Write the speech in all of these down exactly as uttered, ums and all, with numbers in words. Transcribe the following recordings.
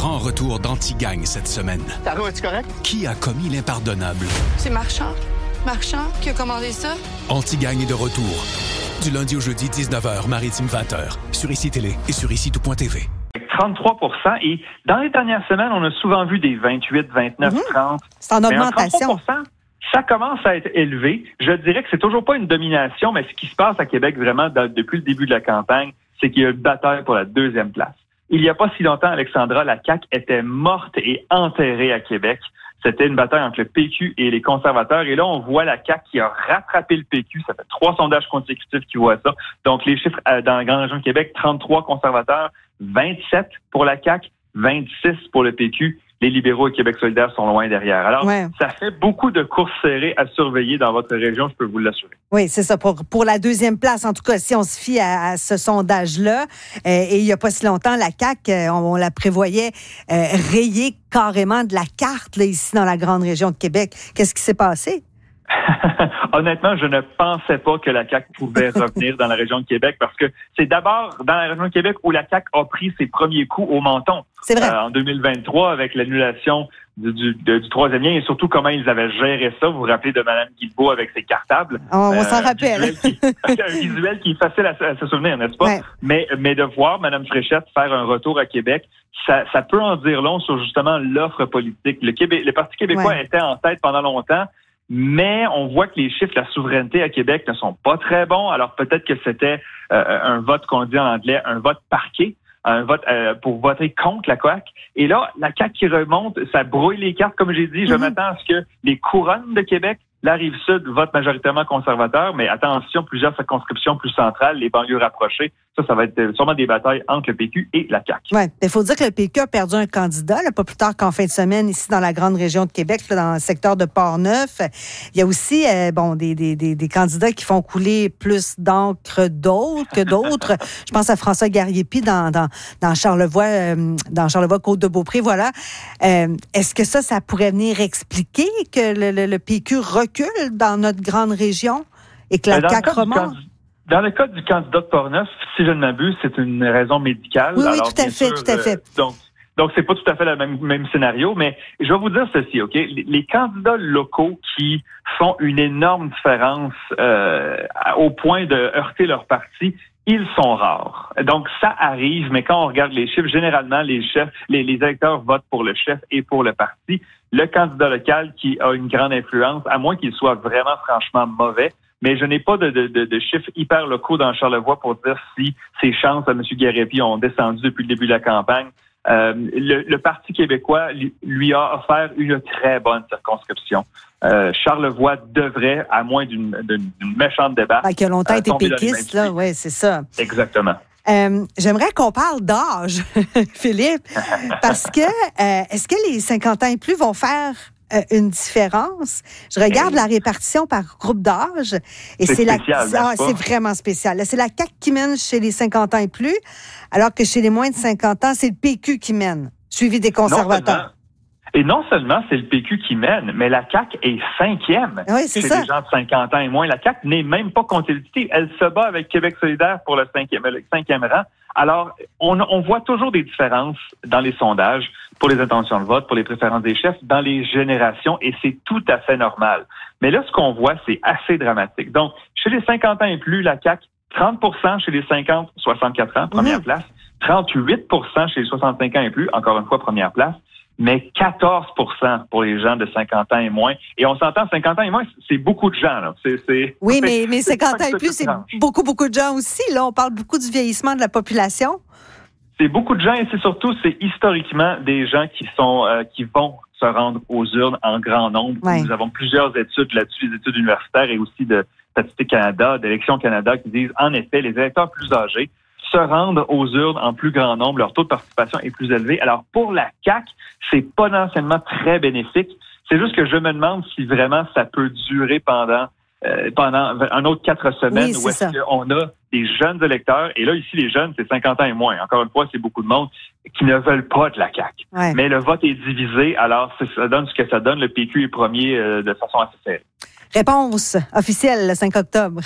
grand retour d'Antigagne cette semaine. Taro, es-tu correct? Qui a commis l'impardonnable? C'est Marchand. Marchand qui a commandé ça. Antigagne est de retour. Du lundi au jeudi, dix-neuf heures, Maritime vingt heures. Sur Ici Télé et sur ici tout point t v. trente-trois pour cent. Et dans les dernières semaines, on a souvent vu des vingt-huit, vingt-neuf, mmh. trente. C'est en augmentation. trente-trois pour cent, ça commence à être élevé. Je dirais que c'est toujours pas une domination, mais ce qui se passe à Québec vraiment de, depuis le début de la campagne, c'est qu'il y a une bataille pour la deuxième place. Il n'y a pas si longtemps, Alexandra, la C A Q était morte et enterrée à Québec. C'était une bataille entre le P Q et les conservateurs. Et là, on voit la C A Q qui a rattrapé le P Q. Ça fait trois sondages consécutifs qui voient ça. Donc, les chiffres dans la grande région de Québec, trente-trois conservateurs, vingt-sept pour la C A Q, vingt-six pour le P Q. Les libéraux et Québec solidaire sont loin derrière. Alors, ouais. Ça fait beaucoup de courses serrées à surveiller dans votre région, je peux vous l'assurer. Oui, c'est ça. Pour, pour la deuxième place, en tout cas, si on se fie à, à ce sondage-là, euh, et il n'y a pas si longtemps, la C A Q, euh, on, on la prévoyait euh, rayée carrément de la carte, là, ici, dans la grande région de Québec. Qu'est-ce qui s'est passé? Honnêtement, je ne pensais pas que la C A Q pouvait revenir dans la région de Québec parce que c'est d'abord dans la région de Québec où la C A Q a pris ses premiers coups au menton. C'est vrai. Euh, en deux mille vingt-trois avec l'annulation du, du, de, du troisième lien et surtout comment ils avaient géré ça. Vous vous rappelez de Mme Guilbeault avec ses cartables. Oh, on euh, s'en rappelle. Un visuel, qui, un visuel qui est facile à, à se souvenir, n'est-ce pas? Ouais. Mais, mais de voir Mme Fréchette faire un retour à Québec, ça, ça peut en dire long sur justement l'offre politique. Le, Québec, le Parti québécois ouais. était en tête pendant longtemps. Mais on voit que les chiffres de la souveraineté à Québec ne sont pas très bons. Alors peut-être que c'était euh, un vote qu'on dit en anglais, un vote parqué, un vote euh, pour voter contre la C A Q. Et là, la C A Q qui remonte, ça brouille les cartes, comme j'ai dit. Je mm-hmm. m'attends à ce que les couronnes de Québec, la Rive-Sud, votent majoritairement conservateur, mais attention, plusieurs circonscriptions plus centrales, les banlieues rapprochées, ça, ça va être sûrement des batailles entre le P Q et la C A Q. Oui, il faut dire que le P Q a perdu un candidat, là, pas plus tard qu'en fin de semaine, ici dans la grande région de Québec, là, dans le secteur de Portneuf. Il y a aussi euh, bon des, des, des, des candidats qui font couler plus d'encre d'autres que d'autres. Je pense à François Garriépi dans, dans, dans Charlevoix, euh, dans Charlevoix Côte-de-Beaupré, voilà. Euh, est-ce que ça, ça pourrait venir expliquer que le, le, le P Q recule dans notre grande région et que la C A Q remonte? Dans le cas du candidat de Portneuf, si je ne m'abuse, c'est une raison médicale. Oui, oui, Alors, tout à fait, sûr, tout à fait. Euh, donc, donc c'est pas tout à fait le même, même scénario, mais je vais vous dire ceci, OK? Les, les candidats locaux qui font une énorme différence euh, au point de heurter leur parti, ils sont rares. Donc, ça arrive, mais quand on regarde les chiffres, généralement, les chefs, les, les électeurs votent pour le chef et pour le parti. Le candidat local qui a une grande influence, à moins qu'il soit vraiment franchement mauvais, mais je n'ai pas de, de, de, de chiffres hyper locaux dans Charlevoix pour dire si ses chances à M. Garriépi ont descendu depuis le début de la campagne. Euh, le, le Parti québécois lui a offert une très bonne circonscription. Euh, Charlevoix devrait, à moins d'une, d'une, d'une méchante débat... Ah, qui a longtemps euh, été péquiste, là, oui, c'est ça. Exactement. Euh, j'aimerais qu'on parle d'âge, Philippe, parce que euh, est-ce que les cinquante ans et plus vont faire euh, une différence? Je regarde la répartition par groupe d'âge et c'est, c'est la spécial, ah, c'est vraiment spécial. Là, c'est la C A Q qui mène chez les cinquante ans et plus, alors que chez les moins de cinquante ans, c'est le P Q qui mène, suivi des conservateurs. Et non seulement c'est le P Q qui mène, mais la C A Q est cinquième oui, c'est chez ça. les gens de cinquante ans et moins. La C A Q n'est même pas compétitive. Elle se bat avec Québec solidaire pour le cinquième, le cinquième rang. Alors, on, on voit toujours des différences dans les sondages pour les intentions de vote, pour les préférences des chefs, dans les générations, et c'est tout à fait normal. Mais là, ce qu'on voit, c'est assez dramatique. Donc, chez les cinquante ans et plus, la C A Q, trente pour cent chez les cinquante à soixante-quatre ans, première mmh. place. trente-huit pour cent chez les soixante-cinq ans et plus, encore une fois, première place. Mais quatorze pour cent pour les gens de cinquante ans et moins. Et on s'entend, cinquante ans et moins, c'est beaucoup de gens, là. C'est, c'est, oui, mais, c'est, mais cinquante ans et plus, c'est beaucoup, beaucoup de gens aussi. Là, on parle beaucoup du vieillissement de la population. C'est beaucoup de gens et c'est surtout, c'est historiquement des gens qui sont, euh, qui vont se rendre aux urnes en grand nombre. Ouais. Nous avons plusieurs études là-dessus, des études universitaires et aussi de Statistique Canada, d'Élections Canada, qui disent, en effet, les électeurs plus âgés se rendent aux urnes en plus grand nombre, leur taux de participation est plus élevé. Alors, pour la C A Q, c'est potentiellement très bénéfique. C'est juste que je me demande si vraiment ça peut durer pendant euh, pendant un autre quatre semaines oui, où est-ce ça. qu'on a des jeunes électeurs, et là, ici, les jeunes, c'est cinquante ans et moins. Encore une fois, c'est beaucoup de monde qui ne veulent pas de la C A Q. Ouais. Mais le vote est divisé, alors ça donne ce que ça donne. Le P Q est premier euh, de façon assez serrée. Réponse officielle le cinq octobre.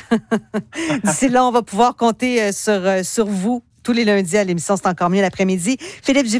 D'ici là, on va pouvoir compter sur, sur vous tous les lundis à l'émission C'est encore mieux l'après-midi. Philippe Gifford.